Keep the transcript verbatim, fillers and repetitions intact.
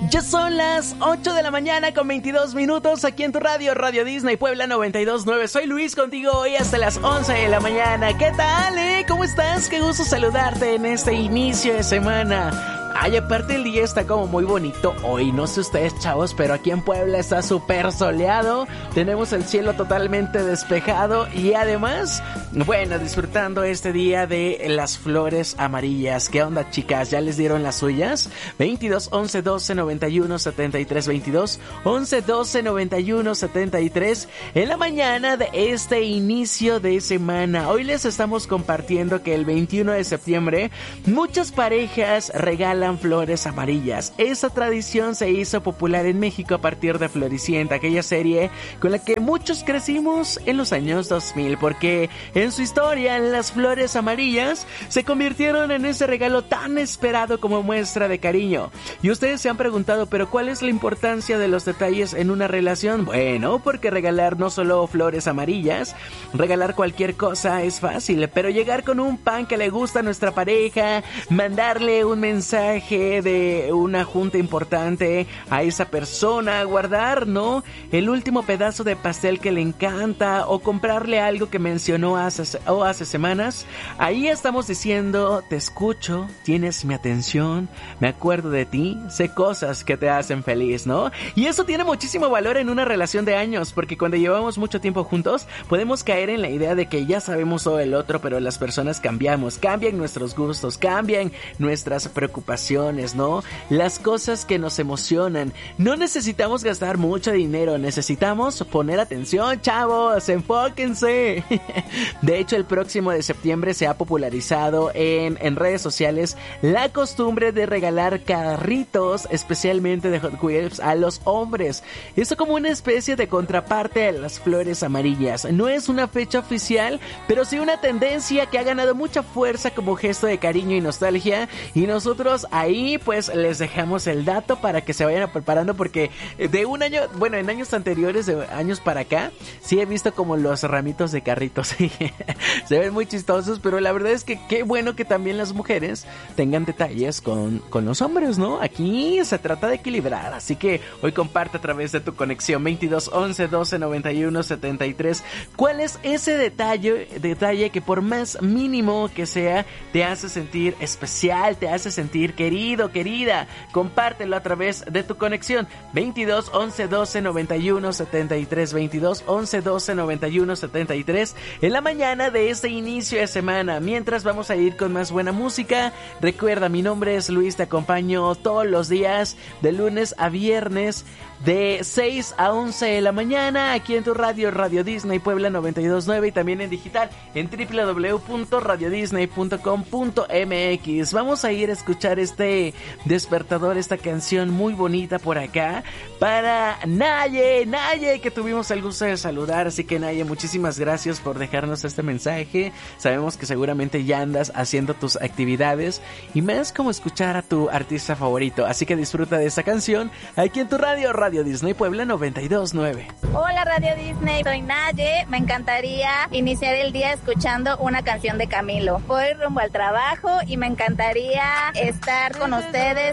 Ya son las ocho de la mañana con veintidós minutos aquí en tu radio, Radio Disney Puebla noventa y dos punto nueve. Soy Luis contigo hoy hasta las once de la mañana. ¿Qué tal, eh? ¿Cómo estás? Qué gusto saludarte en este inicio de semana. Ay, aparte el día está como muy bonito hoy, no sé ustedes, chavos, pero aquí en Puebla está súper soleado, tenemos el cielo totalmente despejado y además, bueno, disfrutando este día de las flores amarillas. ¿Qué onda, chicas? ¿Ya les dieron las suyas? veintidós, once, doce, noventa y uno, setenta y tres, veintidós, once, doce, noventa y uno, setenta y tres, en la mañana de este inicio de semana. Hoy les estamos compartiendo que el veintiuno de septiembre muchas parejas regalan flores amarillas. Esa tradición se hizo popular en México a partir de Floricienta, aquella serie con la que muchos crecimos en los años dos mil, porque en su historia las flores amarillas se convirtieron en ese regalo tan esperado como muestra de cariño. Y ustedes se han preguntado, ¿pero cuál es la importancia de los detalles en una relación? Bueno, porque regalar no solo flores amarillas, regalar cualquier cosa es fácil, pero llegar con un pan que le gusta a nuestra pareja, mandarle un mensaje de una junta importante a esa persona, guardar, ¿no?, el último pedazo de pastel que le encanta o comprarle algo que mencionó hace, o hace semanas. Ahí estamos diciendo, te escucho, tienes mi atención, me acuerdo de ti, sé cosas que te hacen feliz, ¿no? Y eso tiene muchísimo valor en una relación de años, porque cuando llevamos mucho tiempo juntos podemos caer en la idea de que ya sabemos todo el otro, pero las personas cambiamos, cambian nuestros gustos, cambian nuestras preocupaciones, ¿no? Las cosas que nos emocionan. No necesitamos gastar mucho dinero, necesitamos poner atención, chavos, enfóquense. De hecho, el próximo de septiembre se ha popularizado en, en redes sociales la costumbre de regalar carritos, especialmente de Hot Wheels, a los hombres. Esto como una especie de contraparte de las flores amarillas. No es una fecha oficial, pero sí una tendencia que ha ganado mucha fuerza como gesto de cariño y nostalgia, y nosotros ahí pues les dejamos el dato para que se vayan preparando, porque de un año, bueno, en años anteriores, de años para acá, sí he visto como los ramitos de carritos se ven muy chistosos, pero la verdad es que qué bueno que también las mujeres tengan detalles con, con los hombres, ¿no? Aquí se trata de equilibrar, así que hoy comparte a través de tu conexión veintidós, once, doce, noventa y uno, setenta y tres, ¿cuál es ese detalle, detalle que por más mínimo que sea, te hace sentir especial, te hace sentir querido, querida? Compártelo a través de tu conexión veintidós, once, doce, noventa y uno, setenta y tres, veintidós, once, doce, noventa y uno, setenta y tres, en la mañana de este inicio de semana. Mientras vamos a ir con más buena música, recuerda, mi nombre es Luis, te acompaño todos los días de lunes a viernes de seis a once de la mañana aquí en tu radio, Radio Disney Puebla noventa y dos punto nueve, y también en digital en doble u doble u doble u punto radio disney punto com punto m x. Vamos a ir a escuchar este despertador, esta canción muy bonita por acá para Naye, Naye, que tuvimos el gusto de saludar. Así que Naye, muchísimas gracias por dejarnos este mensaje. Sabemos que seguramente ya andas haciendo tus actividades y más como escuchar a tu artista favorito, así que disfruta de esta canción aquí en tu radio, Radio Disney Puebla noventa y dos punto nueve. Hola Radio Disney, soy Naye. Me encantaría iniciar el día escuchando una canción de Camilo. Voy rumbo al trabajo y me encantaría estar con ustedes